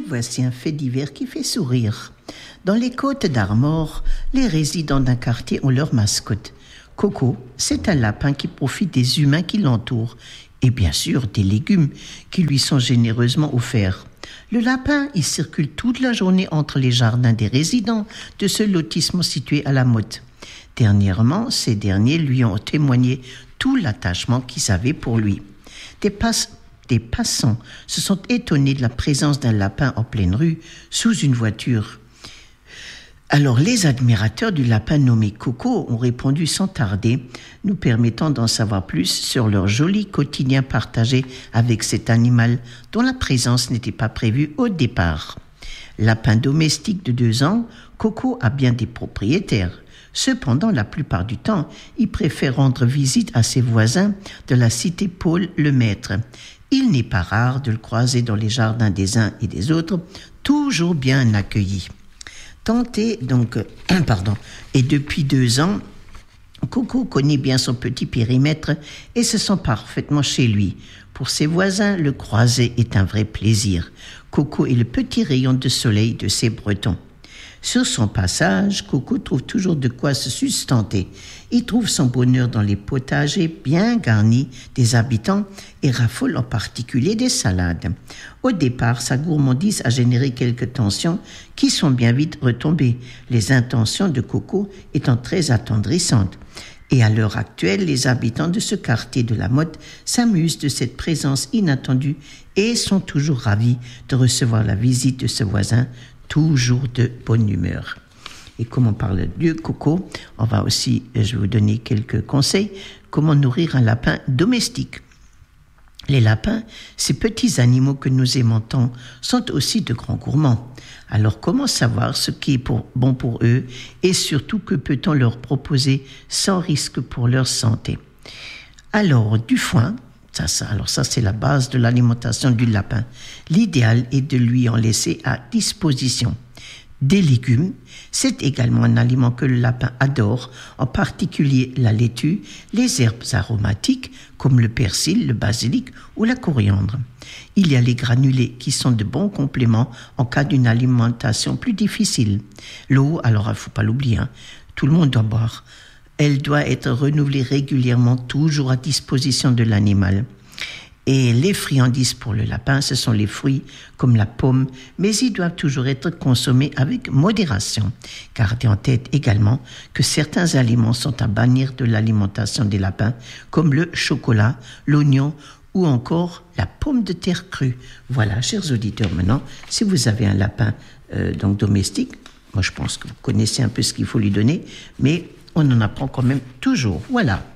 voici un fait divers qui fait sourire. Dans les Côtes d'Armor, les résidents d'un quartier ont leur mascotte. Coco, c'est un lapin qui profite des humains qui l'entourent et bien sûr des légumes qui lui sont généreusement offerts. Le lapin, il circule toute la journée entre les jardins des résidents de ce lotissement situé à la Motte. Dernièrement, ces derniers lui ont témoigné tout l'attachement qu'ils avaient pour lui. Des passants se sont étonnés de la présence d'un lapin en pleine rue, sous une voiture. Alors les admirateurs du lapin nommé Coco ont répondu sans tarder, nous permettant d'en savoir plus sur leur joli quotidien partagé avec cet animal dont la présence n'était pas prévue au départ. Lapin domestique de 2 ans, Coco a bien des propriétaires. Cependant, la plupart du temps, il préfère rendre visite à ses voisins de la cité Paul Lemaître. Il n'est pas rare de le croiser dans les jardins des uns et des autres, toujours bien accueilli. Et depuis 2 ans, Coco connaît bien son petit périmètre et se sent parfaitement chez lui. Pour ses voisins, le croiser est un vrai plaisir. Coco est le petit rayon de soleil de ces Bretons. Sur son passage, Coco trouve toujours de quoi se sustenter. Il trouve son bonheur dans les potagers bien garnis des habitants et raffole en particulier des salades. Au départ, sa gourmandise a généré quelques tensions qui sont bien vite retombées, les intentions de Coco étant très attendrissantes. Et à l'heure actuelle, les habitants de ce quartier de la Motte s'amusent de cette présence inattendue et sont toujours ravis de recevoir la visite de ce voisin, toujours de bonne humeur. Et comme on parle de Coco, je vais vous donner quelques conseils. Comment nourrir un lapin domestique. Les lapins, ces petits animaux que nous aimons tant, sont aussi de grands gourmands. Alors comment savoir ce qui est bon pour eux et surtout que peut-on leur proposer sans risque pour leur santé? Alors, du foin, ça c'est la base de l'alimentation du lapin. L'idéal est de lui en laisser à disposition. Des légumes, c'est également un aliment que le lapin adore, en particulier la laitue, les herbes aromatiques comme le persil, le basilic ou la coriandre. Il y a les granulés qui sont de bons compléments en cas d'une alimentation plus difficile. L'eau, alors il ne faut pas l'oublier, tout le monde doit boire. Elle doit être renouvelée régulièrement, toujours à disposition de l'animal. Et les friandises pour le lapin, ce sont les fruits comme la pomme, mais ils doivent toujours être consommés avec modération. Gardez en tête également que certains aliments sont à bannir de l'alimentation des lapins, comme le chocolat, l'oignon ou encore la pomme de terre crue. Voilà, chers auditeurs, maintenant, si vous avez un lapin domestique, moi je pense que vous connaissez un peu ce qu'il faut lui donner, mais on en apprend quand même toujours. Voilà.